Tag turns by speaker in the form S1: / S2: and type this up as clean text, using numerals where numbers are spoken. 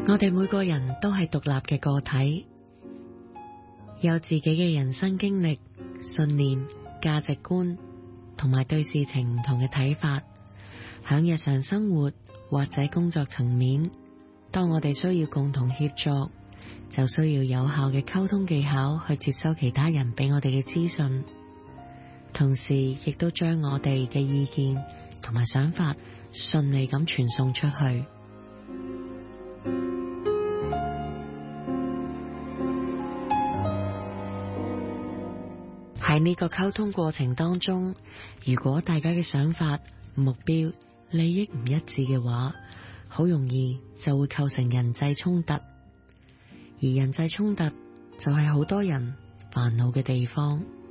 S1: 我哋每個人都係獨立嘅個體，有自己嘅人生經歷、信念、價值觀同埋對事情唔同嘅睇法。響日常生活或者工作層面，當我哋需要共同協作，就需要有效嘅溝通技巧去接收其他人俾我哋嘅資訊，同時亦都將我哋嘅意見同埋想法順利咁傳送出去。喺呢個溝通過程當中，如果大家嘅想法、目標、利益唔一致嘅話，好容易就會構成人際衝突，而人際衝突就係好多人煩惱嘅地方。